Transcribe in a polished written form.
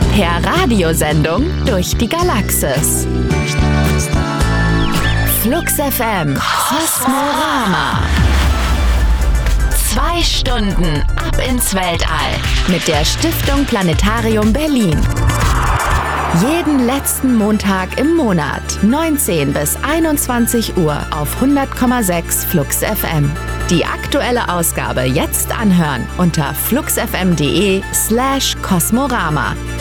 Per Radiosendung durch die Galaxis. Flux FM Kosmorama. 2 Stunden ab ins Weltall mit der Stiftung Planetarium Berlin. Jeden letzten Montag im Monat, 19 bis 21 Uhr auf 100,6 Flux FM. Die aktuelle Ausgabe jetzt anhören unter fluxfm.de/Kosmorama.